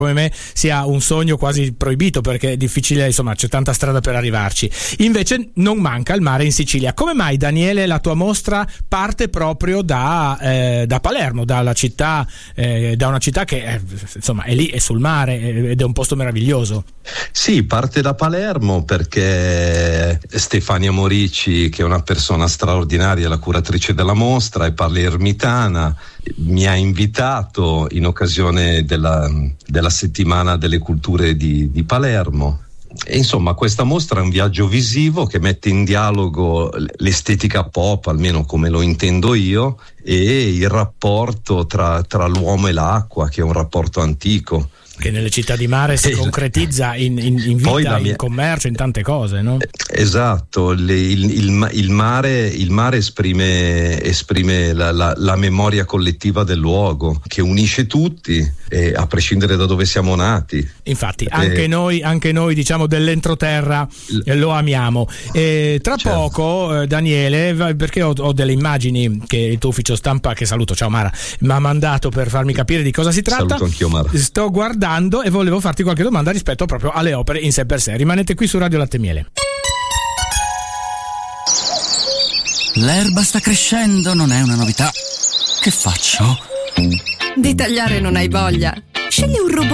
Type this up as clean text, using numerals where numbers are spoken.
come me sia un sogno quasi proibito, perché è difficile, insomma, c'è tanta strada per arrivarci. Invece non manca il mare in Sicilia. Come mai, Daniele, la tua mostra parte proprio da Palermo, da una città che insomma è lì, è sul mare ed è un posto meraviglioso? Sì, parte da Palermo perché Stefania Morici, che è una persona straordinaria, la curatrice della mostra e palermitana, mi ha invitato in occasione della settimana delle culture di Palermo. E insomma, questa mostra è un viaggio visivo che mette in dialogo l'estetica pop, almeno come lo intendo io, e il rapporto tra l'uomo e l'acqua, che è un rapporto antico, che nelle città di mare si concretizza in vita, in commercio, in tante cose, no? Esatto, il mare esprime la memoria collettiva del luogo, che unisce tutti, a prescindere da dove siamo nati. Infatti anche noi diciamo dell'entroterra lo amiamo. Tra poco, Daniele, perché ho delle immagini che il tuo ufficio stampa, che saluto, ciao Mara, mi ha mandato per farmi capire di cosa si tratta. Saluto anch'io, Mara. Sto guardando e volevo farti qualche domanda rispetto proprio alle opere in sé per sé. Rimanete qui su Radio Latte e Miele. L'erba sta crescendo, non è una novità. Che faccio? Di tagliare non hai voglia? Scegli un robot